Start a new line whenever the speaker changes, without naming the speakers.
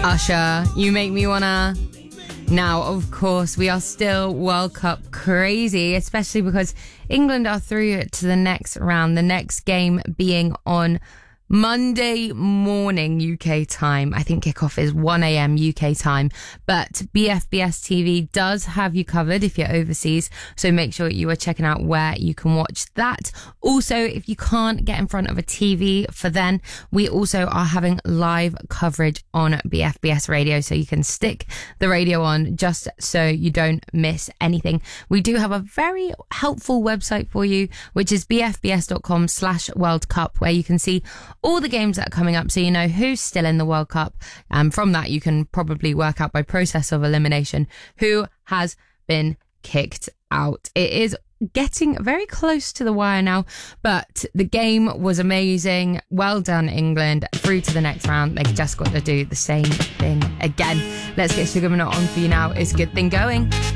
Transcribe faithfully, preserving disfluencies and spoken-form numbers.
Usher, You Make Me Wanna. Now, of course, we are still World Cup crazy, especially because England are through to the next round, the next game being on Monday morning U K time. I think kickoff is one a.m. U K time, but B F B S T V does have you covered if you're overseas, so make sure you are checking out where you can watch that. Also, if you can't get in front of a T V for then, we also are having live coverage on B F B S radio, so you can stick the radio on just so you don't miss anything. We do have a very helpful website for you, which is bfbs.com slash World Cup, where you can see all the games that are coming up, so you know who's still in the World Cup. Um, from that, you can probably work out by process of elimination who has been kicked out. It is getting very close to the wire now, but the game was amazing. Well done, England. Through to the next round. They've just got to do the same thing again. Let's get Sugar Minott on for you now. It's a good thing going.